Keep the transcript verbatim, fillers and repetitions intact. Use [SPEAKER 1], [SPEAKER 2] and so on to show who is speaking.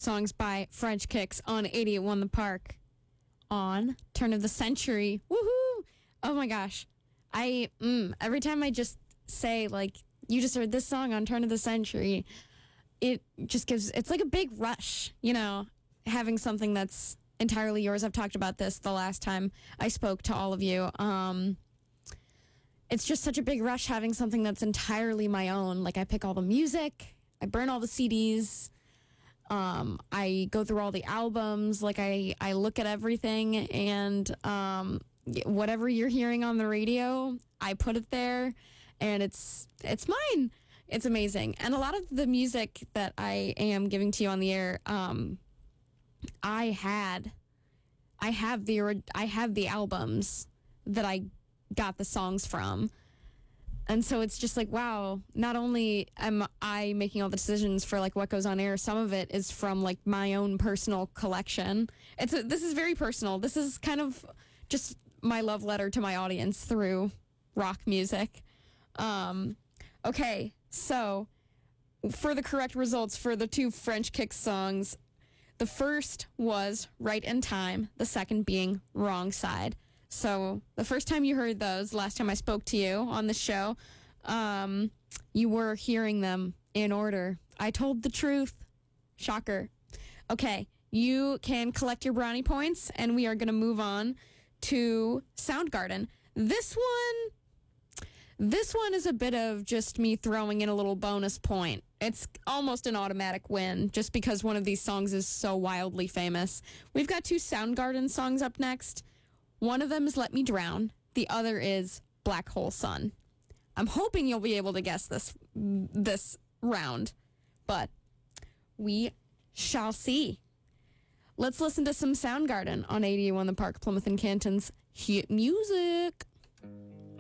[SPEAKER 1] songs by French Kicks on eighty-eight point one The Park on Turn of the Century. Woohoo! Oh my gosh. I, mm, every time I just say, like, you just heard this song on Turn of the Century, it just gives, it's like a big rush, you know, having something that's entirely yours. I've talked about this the last time I spoke to all of you. Um, it's just such a big rush having something that's entirely my own. Like, I pick all the music, I burn all the C Ds, um, I go through all the albums, like, I, I look at everything, and um, whatever you're hearing on the radio, I put it there, and it's it's mine. It's amazing. And a lot of the music that I am giving to you on the air, um, I had, I have the ori- I have the albums that I got the songs from. And so it's just like, wow, not only am I making all the decisions for like what goes on air, some of it is from like my own personal collection. It's a, this is very personal. This is kind of just my love letter to my audience through rock music. Um, okay, so for the correct results for the two French Kick songs, the first was Right in Time, the second being Wrong Side. So the first time you heard those, last time I spoke to you on the show, um, you were hearing them in order. I told the truth. Shocker. Okay, you can collect your brownie points, and we are going to move on to Soundgarden. This one, this one is a bit of just me throwing in a little bonus point. It's almost an automatic win, just because one of these songs is so wildly famous. We've got two Soundgarden songs up next. One of them is Let Me Drown. The other is Black Hole Sun. I'm hoping you'll be able to guess this this round, but we shall see. Let's listen to some Soundgarden on eighty-one The Park, Plymouth and Canton's Hit Music.